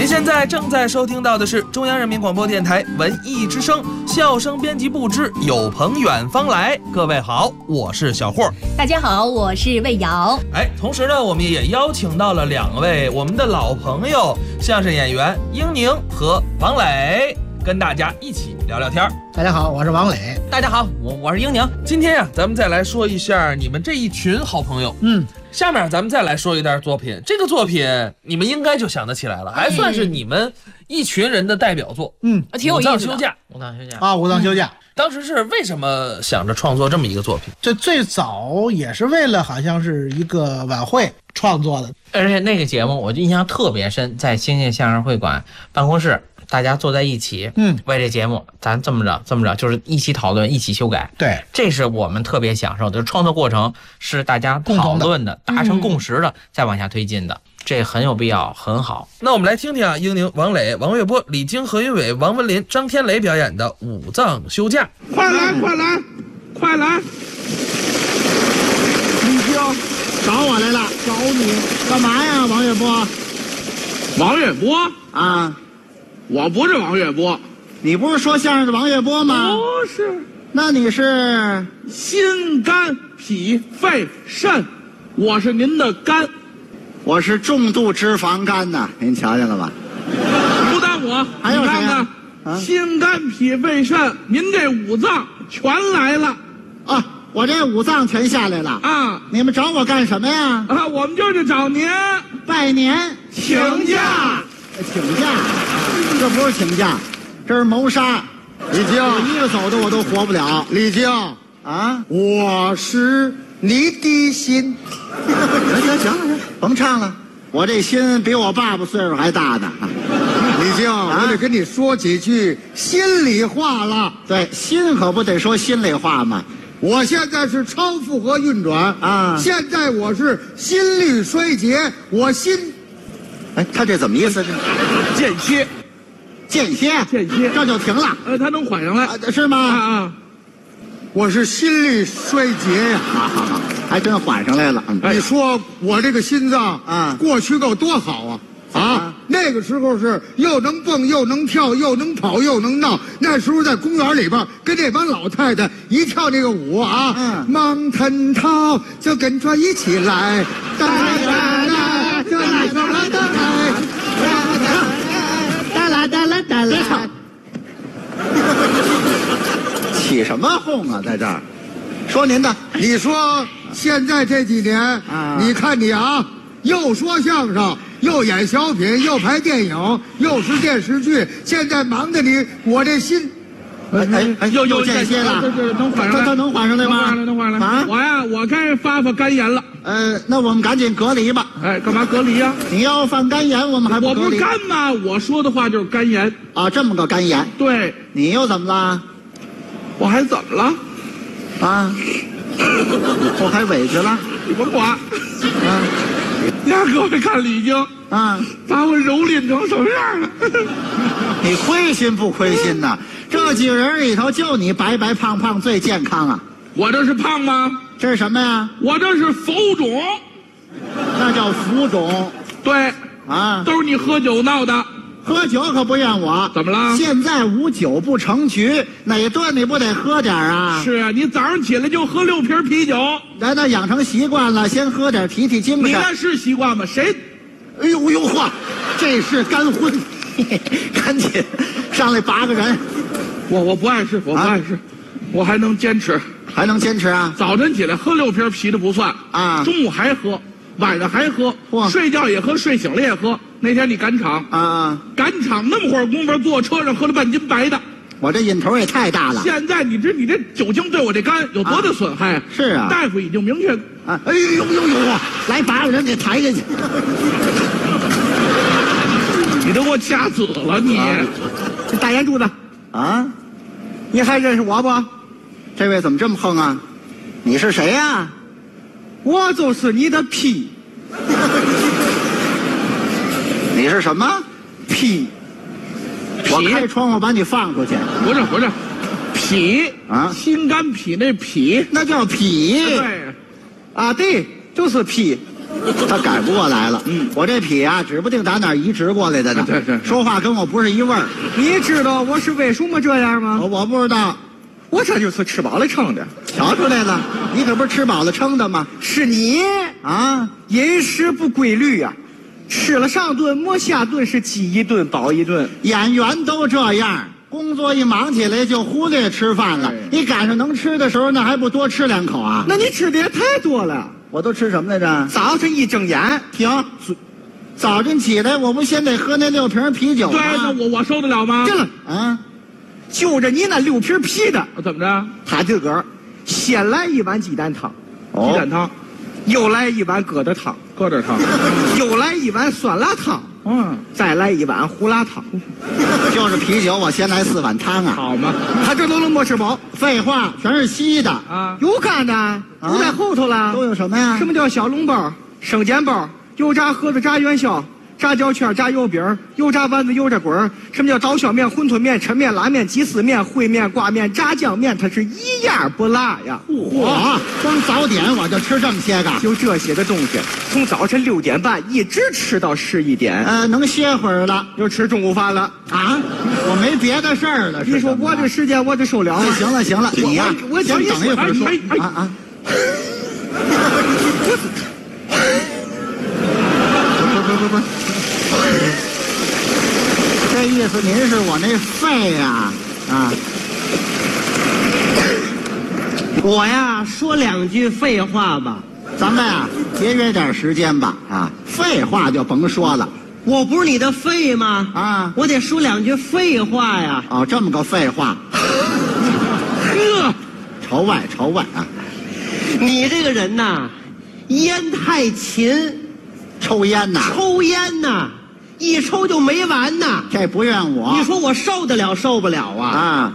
您现在正在收听到的是中央人民广播电台文艺之声笑声编辑部之有朋远方来。各位好，我是小霍。 大家好，我是魏瑶。 同时呢，我们也邀请到了2位我们的老朋友，相声演员英宁和王磊，跟大家一起聊聊天。 大家好，我是王磊。 大家好，我是英宁。 今天呀，咱们再来说一下你们这一群好朋友。下面咱们再来说一段作品，这个作品你们应该就想得起来了，还算是你们一群人的代表作。 挺有意思的。 武藏休假。 武藏休假。 当时是为什么想着创作这么一个作品？ 这最早也是为了好像是一个晚会创作的， 而且那个节目我就印象特别深，在星星相声会馆办公室，大家坐在一起，为这节目咱这么着，就是一起讨论，一起修改。对，这是我们特别享受的，创作过程是大家讨论的，达成共识的，再往下推进的。这很有必要，很好。 那我们来听听啊，英宁、王磊、王月波、李菁、何云伟、王文林、张天雷表演的《武藏休假》。 快来！李菁， 找我来了。 找你干嘛呀，王月波？ 王月波啊， 我不是王月波。 你不是说相声的王月波吗？ 不是。 那你是心肝脾肺肾，我是您的肝。 我是重度脂肪肝呐，您瞧见了吧？ 不但我， 还有谁你看看，心肝脾肺肾，您这5脏全来了啊！我这5脏全下来了啊！ 你们找我干什么呀？ 啊，我们就是找您拜年请假。 请假？这不是请假，这是谋杀。李菁，一个走的我都活不了。李菁啊，我是你的心。行，甭唱了，我这心比我爸爸岁数还大呢。李菁，我得跟你说几句心里话了。对，心可不得说心里话吗？ 我现在是超负荷运转啊，现在我是心力衰竭，我心， 他这怎么意思？ 间歇， 这就停了。 他能缓上来， 是吗？ 啊， 我是心力衰竭呀。 好，还真缓上来了。 你说我这个心脏啊， 过去够多好啊！那个时候是又能蹦又能跳又能跑又能闹。那时候在公园里边跟这帮老太太一跳那个舞啊，忙腾涛就跟着一起来，哒啦啦，就来个啦哒啦， 哒啦，起什么哄啊，在这儿？说您的， 你说现在这几年，你看你啊，又说相声，又演小品，又拍电影，又是电视剧，现在忙的你，我这心， 又间歇了， 这能缓上来？ 他能缓上来吗？ 能缓上来啊！我该发肝炎了。 那我们赶紧隔离吧。 干嘛隔离呀？ 你要犯肝炎，我们还不隔离？ 我不是肝吗？我说的话就是肝炎啊，这么个肝炎。 对， 你又怎么了？ 我还怎么了？ 啊，我还委屈了。 你甭管。各位看李菁把我蹂躏成什么样了？ 你亏心不亏心呐？这几个人里头，就你白白胖胖最健康啊！ 我这是胖吗？ 这是什么呀？ 我这是浮肿。 那叫浮肿。 对啊，都是你喝酒闹的。 喝酒可不怨我。 怎么了？ 现在无酒不成局，哪顿你不得喝点啊？ 是啊，你早上起来就喝6瓶啤酒， 那养成习惯了，先喝点提提精神。 你那是习惯吗？谁？ 哎呦嚯，这是干荤，赶紧上来8个人。 我不碍事，我不碍事，我还能坚持。 还能坚持啊？ 早晨起来喝6瓶啤的不算啊，中午还喝，晚上还喝，睡觉也喝，睡醒了也喝。那天你赶场啊，赶场那么会儿功夫，坐车上喝了半斤白的。 我这瘾头也太大了。 现在你这酒精对我这肝有多大损害啊？ 是啊， 大夫已经明确啊。哎呦，来8个人给抬下去。 你都给我掐死了你！ 这大烟柱子啊，你还认识我不？这位怎么这么横啊？你是谁呀？ 我就是你的屁。 你是什么？屁！我开窗户把你放出去。 不是，脾啊，心肝脾那脾， 那叫脾。 对， 啊对，就是脾。 他改不过来了。我这痞啊，指不定打哪儿移植过来的呢。 对， 说话跟我不是一味儿。 你知道我是为什么这样吗？ 我不知道。 我这就是吃饱了撑的。 瞧出来了，你可不是吃饱了撑的吗？ 是你啊， 饮食不规律呀，吃了上顿没下顿，是饥一顿饱一顿。 演员都这样，工作一忙起来就忽略吃饭了。你赶上能吃的时候，那还不多吃2口啊？ 那你吃的也太多了。 我都吃什么来着？ 早晨一睁眼， 停。早晨起来，我不先得喝那6瓶啤酒吗？ 对，那我受得了吗？ 对了啊， 就着你那6瓶啤的， 怎么着？ 他自个儿先来一碗鸡蛋汤， 鸡蛋汤， 又来一碗疙瘩汤， 疙瘩汤， 又来一碗酸辣汤，再来一碗胡辣汤。 就是啤酒，我先来4碗汤啊。 好嘛， 他这都能没吃饱。 废话，全是稀的啊。 有干的都在后头了。 都有什么呀？ 什么叫小笼包、生煎包、油炸盒子、炸元宵、炸焦圈、炸油饼、油炸丸子、油炸滚儿？什么叫刀削面、馄饨面、抻面、拉面、鸡丝面、烩面、挂面、炸酱面？它是一样不落呀！ 嚯，光早点我就吃这么些个， 就这些的东西，从早晨6点半一直吃到11点。 能歇会儿了， 又吃中午饭了啊！我没别的事儿了。 你说我这时间我就受了吗？ 行了，你呀， 我先等一会儿说啊。不，这意思您是我那肺呀？啊， 我呀说2句废话吧， 咱们呀节约点时间吧。啊，废话就甭说了。 我不是你的肺吗？ 啊， 我得说2句废话呀。 哦，这么个废话。 呵， 朝外啊！ 你这个人呐，烟太勤。 抽烟呐， 一抽就没完呐。 这不怨我。 你说我受得了受不了啊？ 啊！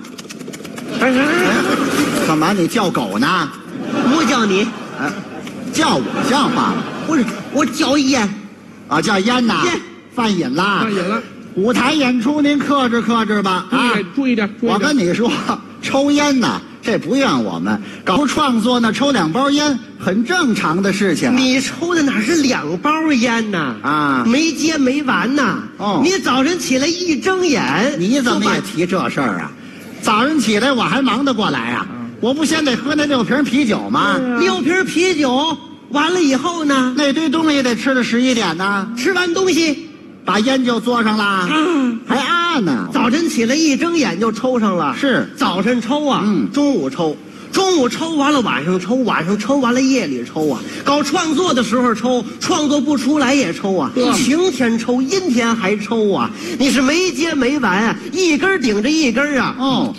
干嘛你叫狗呢？ 不叫你， 叫我像话吗？ 不是，我叫烟。 啊，叫烟呐？ 烟犯瘾了。 犯瘾了。 舞台演出您克制克制吧。啊， 注意点。 我跟你说，抽烟呐，这不怨我们。搞创作呢，抽2包烟很正常的事情。 你抽的哪是2包烟呐？ 啊， 没接没完呐。 哦， 你早晨起来一睁眼， 你怎么也提这事儿啊？早上起来我还忙得过来啊？我不先得喝那6瓶啤酒吗 ？6瓶啤酒完了以后呢？ 那堆东西得吃到11点呢。 吃完东西， 把烟就嘬上了，还按呢。 早晨起来一睁眼就抽上了。 是， 早晨抽啊，中午抽。中午抽完了，晚上抽，晚上抽完了，夜里抽啊！搞创作的时候抽，创作不出来也抽啊！晴天抽，阴天还抽啊！你是没接没完啊，一根顶着一根啊！ 哦，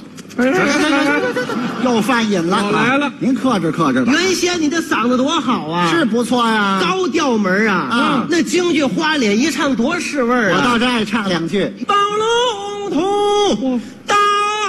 又犯瘾了， 来了， 您克制克制吧。 原先你的嗓子多好啊， 是不错呀， 高调门啊！那京剧花脸一唱多是味儿啊！ 我倒是爱唱2句。 包龙图。